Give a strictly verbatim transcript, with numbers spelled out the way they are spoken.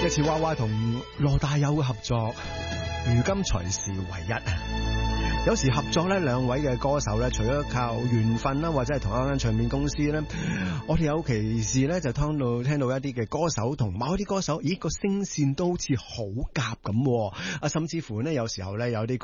嘅似娃娃同羅大佑嘅合作，如今才是唯一。有時合作咧，兩位嘅歌手咧，除咗靠緣分啦，或者係同一間唱片公司咧，我哋有其時咧就聽到聽到一啲嘅歌手同某一啲歌手，咦個聲線都好似好夾咁，啊甚至乎咧有時候咧有啲